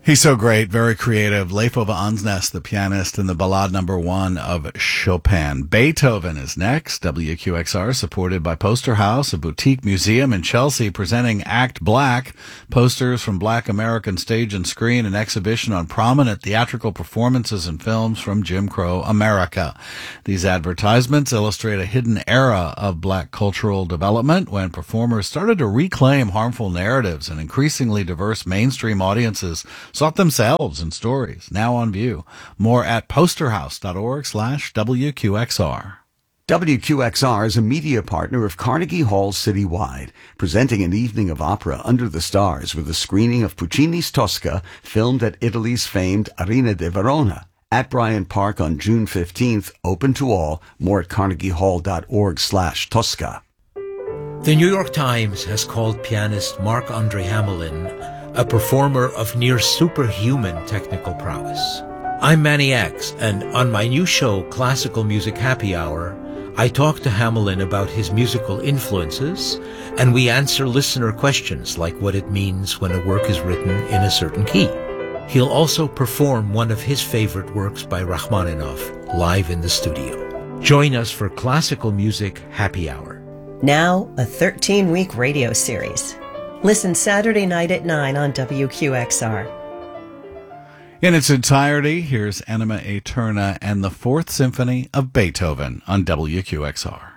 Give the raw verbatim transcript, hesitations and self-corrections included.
He's so great, very creative. Leif Ove Ansnes, the pianist, in the Ballade Number One of Chopin. Beethoven is next. W Q X R, supported by Poster House, a boutique museum in Chelsea, presenting Act Black, posters from Black American stage and screen, an exhibition on prominent theatrical performances and films from Jim Crow America. These advertisements illustrate a hidden era of Black cultural development when performers started to reclaim harmful narratives and increasingly diverse mainstream audiences sought themselves in stories now on view. More at posterhouse.org slash WQXR. W Q X R is a media partner of Carnegie Hall Citywide, presenting an evening of opera under the stars with a screening of Puccini's Tosca, filmed at Italy's famed Arena de Verona. At Bryant Park on June fifteenth, open to all. More at carnegiehall.org slash Tosca. The New York Times has called pianist Marc-Andre Hamelin a performer of near superhuman technical prowess. I'm Manny X, and on my new show, Classical Music Happy Hour, I talk to Hamelin about his musical influences, and we answer listener questions like what it means when a work is written in a certain key. He'll also perform one of his favorite works by Rachmaninoff live in the studio. Join us for Classical Music Happy Hour. Now, a thirteen-week radio series. Listen Saturday night at nine on W Q X R. In its entirety, here's Anima Aeterna and the Fourth Symphony of Beethoven on W Q X R.